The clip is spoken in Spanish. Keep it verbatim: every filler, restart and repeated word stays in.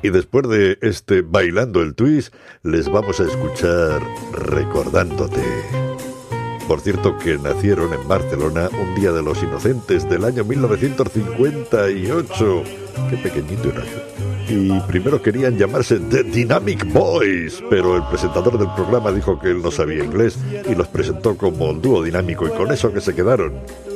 Y después de este Bailando el Twist, les vamos a escuchar Recordándote. Por cierto, que nacieron en Barcelona un día de los inocentes del año mil novecientos cincuenta y ocho. Qué pequeñito era yo. Y primero querían llamarse The Dynamic Boys, pero el presentador del programa dijo que él no sabía inglés y los presentó como dúo dinámico, y con eso que se quedaron.